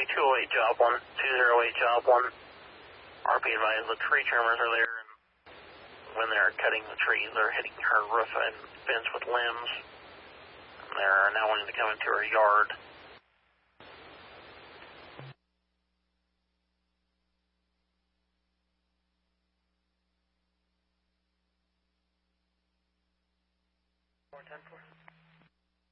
County 208 job 1, 208 job 1. RP advised the tree trimmers are there, and when they're cutting the trees, they're hitting her roof and fence with limbs. They're now wanting to come into her yard. More 10-4.